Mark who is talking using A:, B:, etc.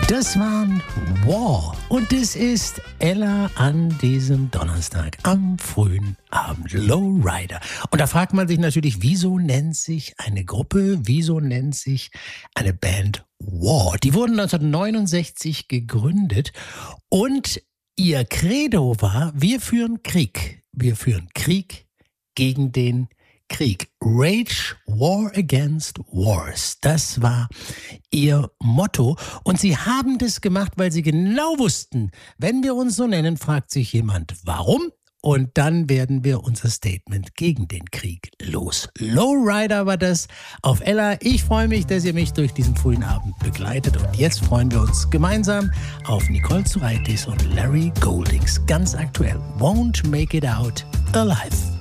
A: Das waren War und es ist Ella an diesem Donnerstag am frühen Abend, Lowrider. Und da fragt man sich natürlich, wieso nennt sich eine Gruppe, wieso nennt sich eine Band War? Die wurden 1969 gegründet und ihr Credo war, wir führen Krieg. Wir führen Krieg gegen den Krieg. Rage, War Against Wars. Das war ihr Motto. Und sie haben das gemacht, weil sie genau wussten, wenn wir uns so nennen, fragt sich jemand, warum? Und dann werden wir unser Statement gegen den Krieg los. Lowrider war das auf Ella. Ich freue mich, dass ihr mich durch diesen frühen Abend begleitet. Und jetzt freuen wir uns gemeinsam auf Nicole Zuraitis und Larry Goldings. Ganz aktuell. Won't Make It Out Alive.